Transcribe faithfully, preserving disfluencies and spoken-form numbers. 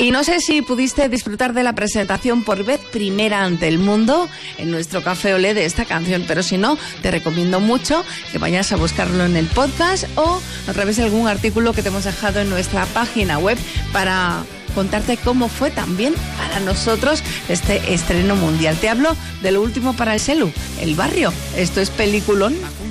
Y no sé si pudiste disfrutar de la presentación por vez primera ante el mundo en nuestro Café Olé de esta canción, pero si no, te recomiendo mucho que vayas a buscarlo en el podcast o a través de algún artículo que te hemos dejado en nuestra página web para contarte cómo fue también para nosotros este estreno mundial. Te hablo de lo último para el Celu, El Barrio. Esto es peliculón.